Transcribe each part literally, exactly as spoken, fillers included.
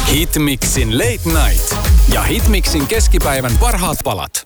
Hitmixin Late Night ja Hitmixin keskipäivän parhaat palat.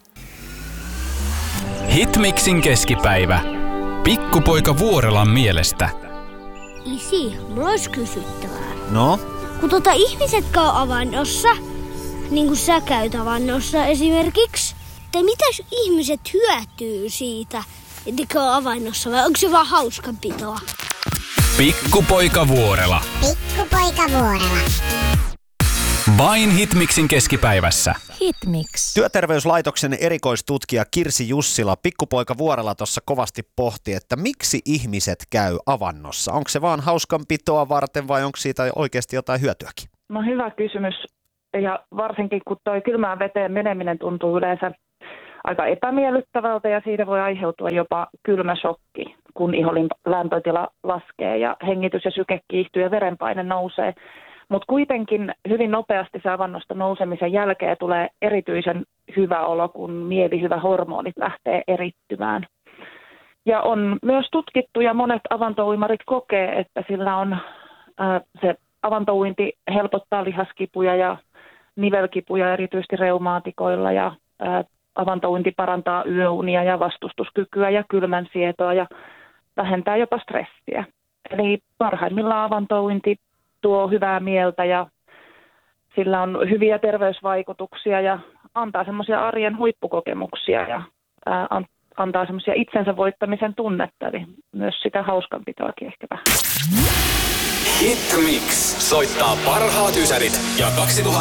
Hitmixin keskipäivä. Pikkupoika Vuorelan mielestä. Isi, mulla olisi kysyttävää. No? Kun tota ihmiset käy avannossa, niin kuin sä käyt avannossa esimerkiksi, tai mitäs ihmiset hyötyy siitä, että käy avannossa, vai onko se vaan hauskanpitoa? Pikkupoika Vuorela. Pikkupoika Vuorela. Vain Hitmixin keskipäivässä. Hitmix. Työterveyslaitoksen erikoistutkija Kirsi Jussila, Pikkupoika Vuorela tuossa kovasti pohti, että miksi ihmiset käy avannossa? Onko se vaan hauskanpitoa varten vai onko siitä oikeasti jotain hyötyäkin? No hyvä kysymys. Ja varsinkin kun toi kylmään veteen meneminen tuntuu yleensä aika epämiellyttävältä ja siitä voi aiheutua jopa kylmäshokki, kun iholin lämpötila laskee ja hengitys ja syke kiihtyy ja verenpaine nousee. Mutta kuitenkin hyvin nopeasti se avannosta nousemisen jälkeen tulee erityisen hyvä olo, kun mielihyvä hormonit lähtee erittymään. Ja on myös tutkittu ja monet avantouimarit kokee, että sillä on ää, se avantouinti helpottaa lihaskipuja ja nivelkipuja erityisesti reumaatikoilla ja ää, avantouinti parantaa yöunia ja vastustuskykyä ja kylmän sietoa ja vähentää jopa stressiä. Eli parhaimmillaan avantouinti tuo hyvää mieltä ja sillä on hyviä terveysvaikutuksia ja antaa semmoisia arjen huippukokemuksia ja ää, an, antaa semmoisia itsensä voittamisen tunnetta, eli myös sitä hauskanpitoakin ehkä vähän. Hitmix soittaa parhaat ysärit ja kaksituhatta